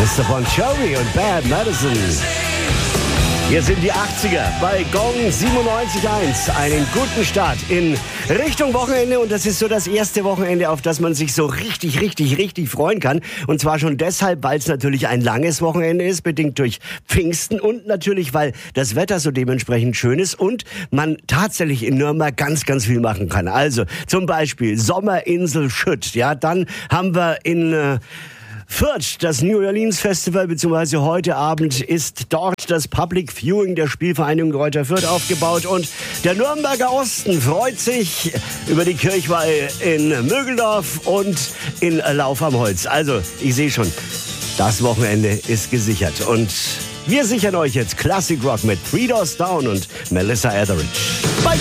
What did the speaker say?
Mr. Bon Jovi und Bad Medicine. Hier sind die 80er bei Gong 97.1. Einen guten Start in Richtung Wochenende. Und das ist so das erste Wochenende, auf das man sich so richtig freuen kann. Und zwar schon deshalb, weil es natürlich ein langes Wochenende ist, bedingt durch Pfingsten. Und natürlich, weil das Wetter so dementsprechend schön ist und man tatsächlich in Nürnberg ganz viel machen kann. Also zum Beispiel Sommerinsel Schütt. Ja, dann haben wir in Fürth, das New Orleans Festival, beziehungsweise heute Abend ist dort das Public Viewing der Spielvereinigung Greuther Fürth aufgebaut und der Nürnberger Osten freut sich über die Kirchweih in Mögeldorf und in Lauf am Holz. Also, ich sehe schon, das Wochenende ist gesichert und wir sichern euch jetzt Classic Rock mit Three Doors Down und Melissa Etheridge.